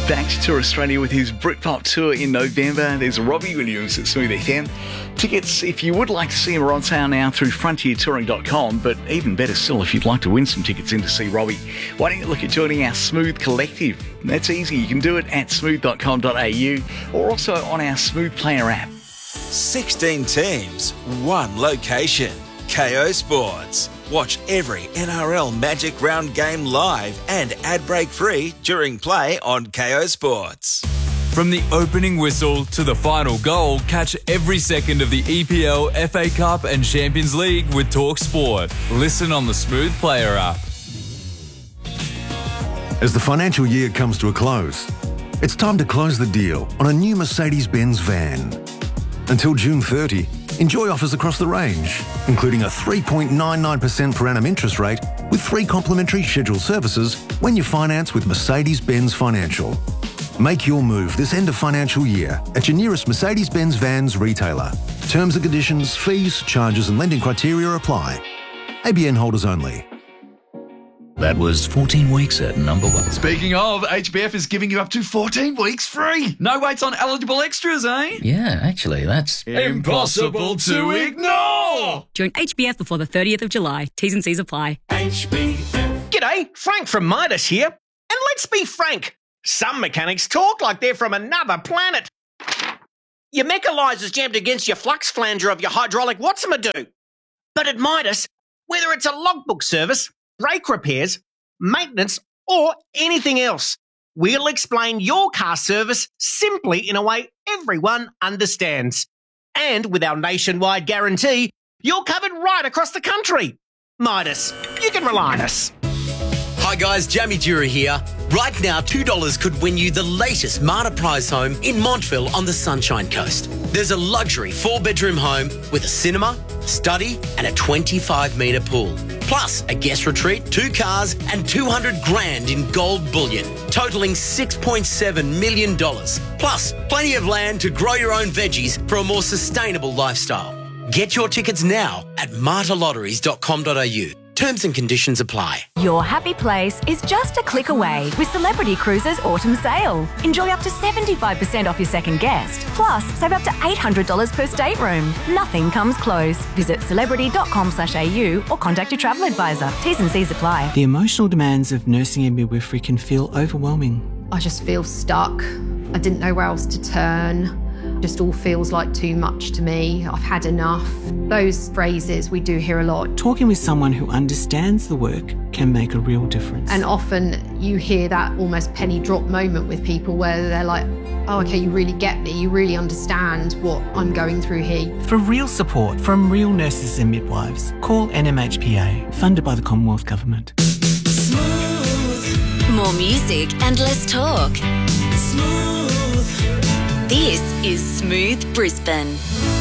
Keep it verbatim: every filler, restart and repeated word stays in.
back to Tour Australia with his Britpop tour in November. There's Robbie Williams at Smooth F M. Tickets, if you would like to see him, are on sale now through frontier touring dot com, but even better still, if you'd like to win some tickets in to see Robbie, why don't you look at joining our Smooth Collective? That's easy. You can do it at smooth dot com dot a u or also on our Smooth Player app. sixteen teams, one location. K O Sports. Watch every N R L Magic Round game live and ad break free during play on K O Sports. From the opening whistle to the final goal, catch every second of the E P L, F A Cup and Champions League with Talk Sport. Listen on the Smooth Player app. As the financial year comes to a close, it's time to close the deal on a new Mercedes-Benz van. Until June thirtieth, enjoy offers across the range, including a three point nine nine percent per annum interest rate with three complimentary scheduled services when you finance with Mercedes-Benz Financial. Make your move this end of financial year at your nearest Mercedes-Benz Vans retailer. Terms and conditions, fees, charges and lending criteria apply. A B N holders only. That was fourteen weeks at number one. Speaking of, H B F is giving you up to fourteen weeks free. No waits on eligible extras, eh? Yeah, actually, that's impossible to ignore. Join H B F before the thirtieth of July. T's and C's apply. H B F. G'day, Frank from Midas here. And let's be frank, some mechanics talk like they're from another planet. Your mechanizer's jammed against your flux flanger of your hydraulic what's-a-do. But at Midas, whether it's a logbook service, brake repairs, maintenance, or anything else, we'll explain your car service simply in a way everyone understands. And with our nationwide guarantee, you're covered right across the country. Midas, you can rely on us. Hi guys, Jamie Dura here. Right now, two dollars could win you the latest Marta Prize home in Montville on the Sunshine Coast. There's a luxury four-bedroom home with a cinema, study and a twenty-five metre pool. Plus a guest retreat, two cars and two hundred grand in gold bullion, totalling six point seven million dollars. Plus plenty of land to grow your own veggies for a more sustainable lifestyle. Get your tickets now at marta lotteries dot com dot a u. Terms and conditions apply. Your happy place is just a click away with Celebrity Cruises Autumn Sale. Enjoy up to seventy-five percent off your second guest. Plus, save up to eight hundred dollars per stateroom. Nothing comes close. Visit celebrity dot com slash a u or contact your travel advisor. T's and C's apply. The emotional demands of nursing and midwifery can feel overwhelming. I just feel stuck. I didn't know where else to turn. Just all feels like too much to me. I've had enough. Those phrases we do hear a lot. Talking with someone who understands the work can make a real difference. And often you hear that almost penny drop moment with people where they're like, oh, okay, you really get me. You really understand what I'm going through here. For real support from real nurses and midwives, call N M H P A, funded by the Commonwealth Government. Smooth. More music and less talk. Smooth. This is Smooth Brisbane.